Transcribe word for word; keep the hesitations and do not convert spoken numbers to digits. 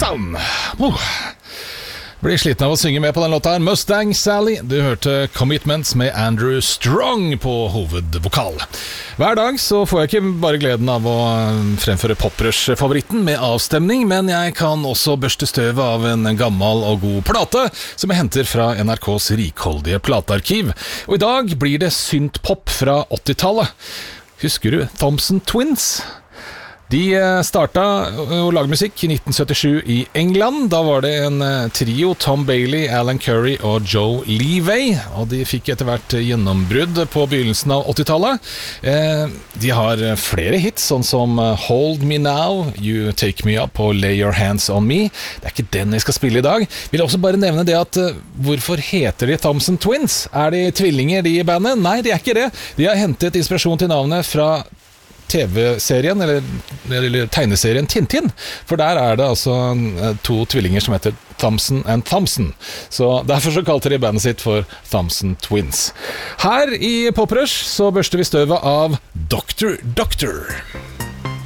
Sann. Oh. Blir sliten av å synge med på den låta her. Mustang Sally. Du hørte Commitments med Andrew Strong på hovedvokal. Hver dag så får jeg ikke bare gleden av å fremføre Poprush-favoritten med avstemning, men jeg kan også børste støvet av en gammel og god plate som jeg henter fra N R K's rikholdige platearkiv. Og i dag blir det syntpop fra åttitallet. Husker du Thompson Twins? De startet å lage musikk i nitten syttisju i England. Da var det en trio, Tom Bailey, Alan Curry og Joe Levey, og de fikk etter hvert gjennombrudd på begynnelsen av åttitallet. De har flere hits, sånn som Hold Me Now, You Take Me Up og Lay Your Hands On Me. Det er ikke den jeg skal spille i dag. Jeg vil også bare nevne det at hvorfor heter de Thompson Twins? Er de tvillinger, de i bandet? Nei, de er ikke det. De har hentet inspirasjon til navnet fra T V-serien, eller, eller tegneserien Tintin, for der er det altså to tvillinger som heter Thompson and Thompson, så derfor så kalte de bandet sitt for Thompson Twins. Her i Poprush så børster vi støvet av Doctor Doctor.